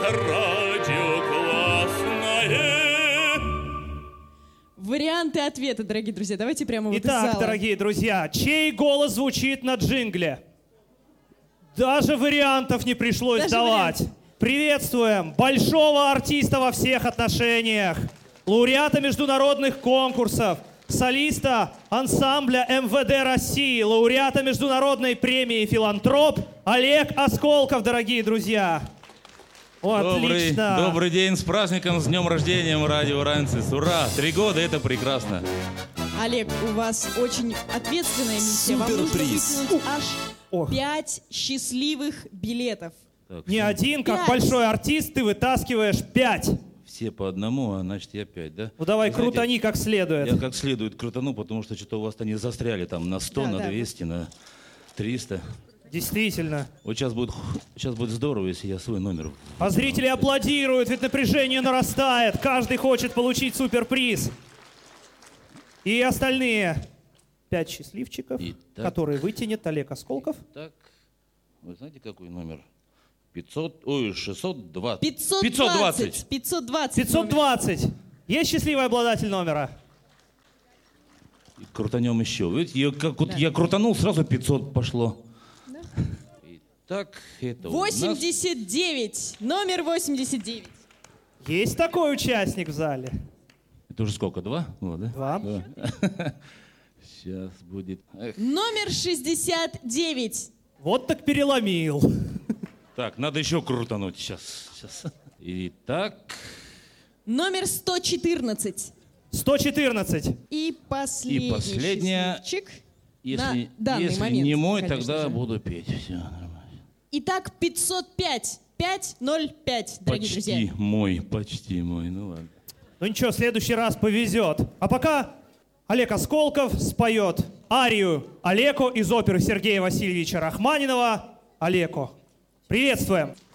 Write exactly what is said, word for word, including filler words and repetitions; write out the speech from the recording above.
радио классное. Варианты ответа, дорогие друзья. Давайте прямо вот из зала. Итак, дорогие друзья, чей голос звучит на джингле? Даже вариантов не пришлось Даже давать. вариант. Приветствуем большого артиста во всех отношениях, лауреата международных конкурсов, солиста ансамбля эм вэ дэ России, лауреата международной премии «Филантроп» Олег Осколков, дорогие друзья. О, Добрый, отлично. добрый день, с праздником, с днем рождения, радио Рансис. Ура! Три года, это прекрасно. Олег, у вас очень ответственная миссия. Вам нужно Суперприз. вытянуть аж Ох. пять счастливых билетов. Так, Не все, один, как Пять. большой артист, ты вытаскиваешь пять. все по одному, а значит я пять, да? Ну давай, Вы знаете, крутани как следует. Я как следует крутану, потому что что-то у вас они застряли там на сто, Да, на да. двести, на триста. Действительно. Вот сейчас будет, сейчас будет здорово, если я свой номер... А зрители аплодируют, ведь напряжение нарастает. Каждый хочет получить суперприз. И остальные пять счастливчиков, Итак. которые вытянет Олег Осколков. Так, вы знаете, какой номер? пятьсот, ой, шестьсот двадцать. пятьсот пятьсот двадцать. двадцать. пятьсот двадцать. пятьсот двадцать. Есть счастливый обладатель номера? И крутанем еще. Видите, я, как вот я крутанул, сразу пятьсот пошло. Итак, это у нас... восемьдесят девять. Номер восемьдесят девять. Есть такой участник в зале? Это уже сколько, два? Вот, да? Два. Сейчас будет... Эх. Номер шестьдесят девять. Вот так переломил. Так, надо еще крутануть. Сейчас, сейчас. Итак, Номер сто четырнадцать. сто четырнадцать. И последний И последняя, счастливчик если, на данный если момент, не мой, конечно тогда же. буду петь. Все нормально. Итак, пятьсот пять. пять ноль пять, дорогие Почти друзья. мой, почти мой. Ну ладно. Ну ничего, в следующий раз повезет. А пока Олег Осколков споет арию Олеко из оперы Сергея Васильевича Рахманинова «Олеко». Приветствуем!